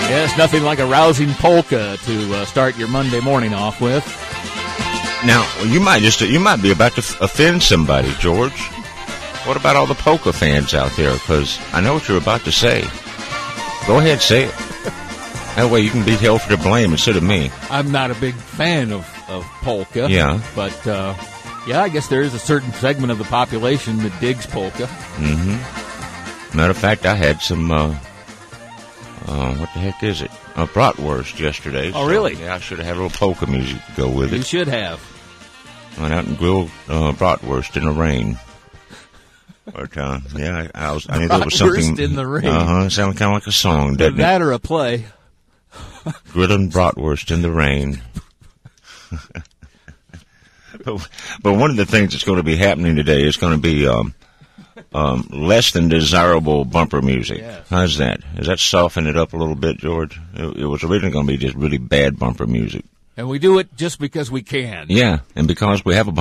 Yes, nothing like a rousing polka to start your Monday morning off with. Now, you might be about to offend somebody, George. What about all the polka fans out there? Because I know what you're about to say. Go ahead, say it. That way you can be held for the blame instead of me. I'm not a big fan of polka. Yeah. But, I guess there is a certain segment of the population that digs polka. Mm-hmm. Matter of fact, I had some, what the heck is it? Bratwurst yesterday. Oh, really? Yeah, I should have had a little polka music to go with it. You should have. Went out and grilled bratwurst in the rain. But, I knew there was something. Bratwurst in the rain. Sounded kind of like a song, doesn't it? That or a play. Grilling bratwurst in the rain. But one of the things that's going to be happening today is going to be less than desirable bumper music. Yes. How's that? Does that soften it up a little bit, George? It was originally going to be just really bad bumper music. And we do it just because we can. Yeah, and because we have a